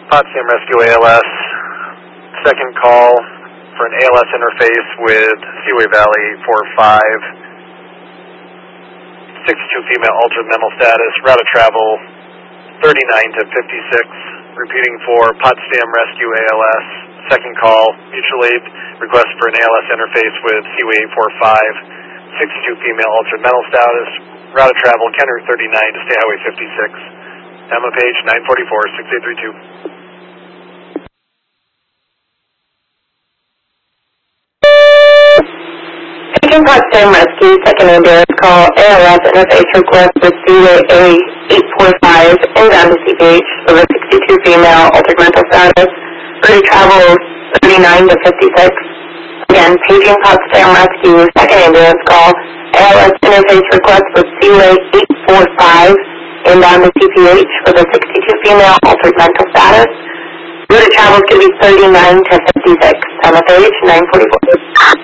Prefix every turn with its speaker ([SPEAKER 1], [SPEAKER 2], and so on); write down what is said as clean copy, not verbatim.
[SPEAKER 1] Potsdam Rescue ALS, second call for an ALS interface with Seaway Valley 45, 62 female altered mental status, route of travel 39 to 56, repeating for Potsdam Rescue ALS, second call, mutual aid, request for an ALS interface with Seaway 45, 62 female altered mental status, route of travel Kenner 39 to State Highway 56. Emma Page 944-6832.
[SPEAKER 2] Potsdam Rescue, second ambulance call, ALS interface request with Seaway A845, inbound to CPH, with a 62 female, altered mental status, route of travel 39 to 56. Again, paging Potsdam Rescue, second ambulance call, ALS interface request with Seaway 845, inbound to CPH, with a 62 female, altered mental status, route of travel is going to be 39 to 56. Emma Page 944.